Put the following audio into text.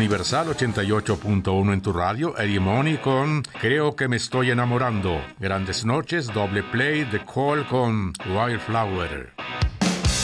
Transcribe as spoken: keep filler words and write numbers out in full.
Universal ochenta y ocho punto uno en tu radio, Eddie Money con Creo que me estoy enamorando. Grandes noches, doble play, The Call con Wildflower.